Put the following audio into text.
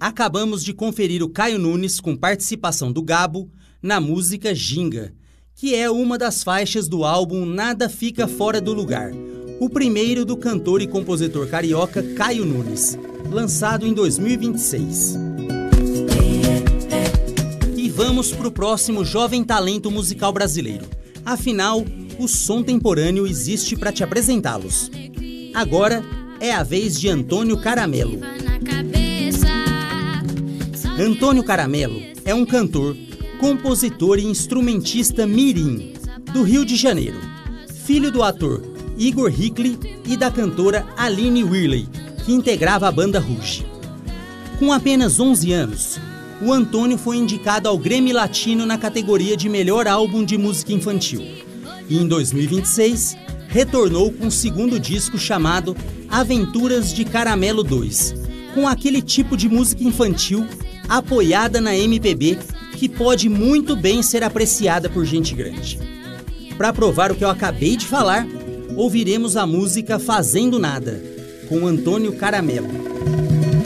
Acabamos de conferir o Caio Nunes com participação do Gabo na música Ginga, que é uma das faixas do álbum Nada Fica Fora do Lugar, o primeiro do cantor e compositor carioca Caio Nunes, lançado em 2026. E vamos pro próximo jovem talento musical brasileiro. Afinal, o som temporâneo existe para te apresentá-los. Agora é a vez de Antônio Caramelo. Antônio Caramelo é um cantor, compositor e instrumentista mirim, do Rio de Janeiro, filho do ator Igor Hickley e da cantora Aline Whirley, que integrava a banda Ruge. Com apenas 11 anos, o Antônio foi indicado ao Grammy Latino na categoria de Melhor Álbum de Música Infantil. E em 2026, retornou com o segundo disco chamado Aventuras de Caramelo 2, com aquele tipo de música infantil apoiada na MPB que pode muito bem ser apreciada por gente grande. Para provar o que eu acabei de falar, ouviremos a música Fazendo Nada, com Antônio Caramelo.